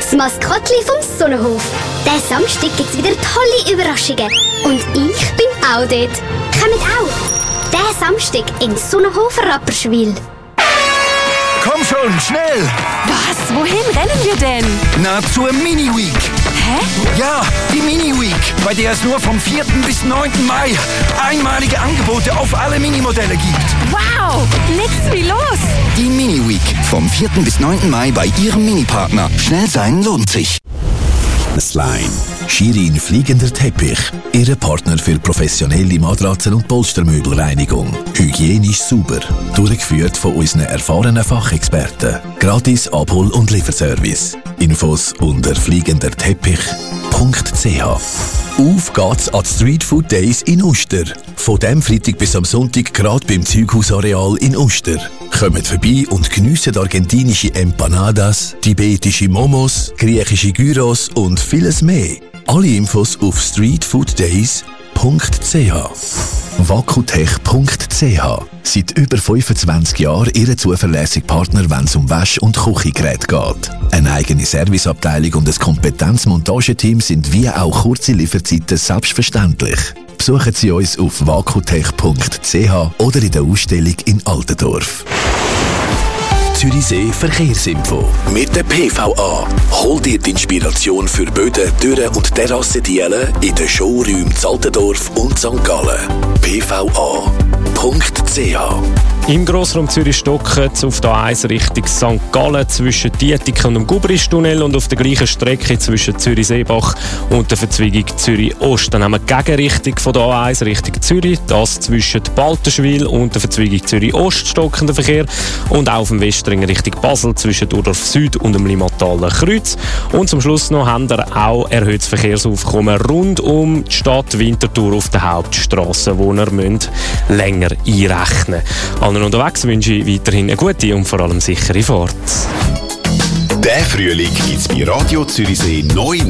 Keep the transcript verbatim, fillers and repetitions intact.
das Maskottli vom Sonnenhof. Diesen Samstag gibt es wieder tolle Überraschungen. Und ich bin auch dort. Kommt auch. Diesen Samstag in Sonnenhof Rapperswil. Komm schon, schnell! Was? Wohin rennen wir denn? Na, zur Mini-Week. Hä? Ja, die Mini-Week, bei der es nur vom vierten bis neunten Mai einmalige Angebote auf alle Minimodelle gibt. Wow, leg's wie los! Die Mini-Week, vom vierten bis neunten Mai bei Ihrem Mini-Partner. Schnell sein lohnt sich. Line. Shirin Fliegender Teppich. Ihre Partner für professionelle Matratzen- und Polstermöbelreinigung. Hygienisch sauber. Durchgeführt von unseren erfahrenen Fachexperten. Gratis Abhol- und Lieferservice. Infos unter fliegenderteppich punkt c h. Auf geht's an die Street Food Days in Uster. Von dem Freitag bis am Sonntag gerade beim Zeughausareal in Uster. Kommt vorbei und geniessen argentinische Empanadas, tibetische Momos, griechische Gyros und vieles mehr. Alle Infos auf streetfooddays punkt c h. Vakutech punkt c h. Seit über fünfundzwanzig Jahren Ihr zuverlässiger Partner, wenn es um Wäsch- und Küchengeräte geht. Eine eigene Serviceabteilung und ein Kompetenzmontageteam sind wie auch kurze Lieferzeiten selbstverständlich. Besuchen Sie uns auf vakutech punkt c h oder in der Ausstellung in Altendorf. Zürichsee Verkehrsinfo. Mit der P V A. Hol dir die Inspiration für Böden, Türen und Terrassendielen in den Showräumen Altendorf und Sankt Gallen. p v a punkt c h. Im Grossraum Zürich stocken auf der A eins Richtung Sankt Gallen zwischen Dietiken und dem Gubristunnel und auf der gleichen Strecke zwischen Zürich-Seebach und der Verzweigung Zürich-Ost. Dann haben wir die Gegenrichtung von der A eins Richtung Zürich, das zwischen Baltenschwil und der Verzweigung Zürich-Ost stockender Verkehr und auch auf dem Westring Richtung Basel zwischen Urdorf Süd und dem Limataler Kreuz. Und zum Schluss noch haben wir auch erhöhtes Verkehrsaufkommen rund um die Stadt Winterthur auf der Hauptstrasse, wo wir müssen länger einrechnen müssen. Allen unterwegs wünsche ich weiterhin eine gute und vor allem sichere Fahrt. Der Frühling gibt es bei Radio Zürichsee neu.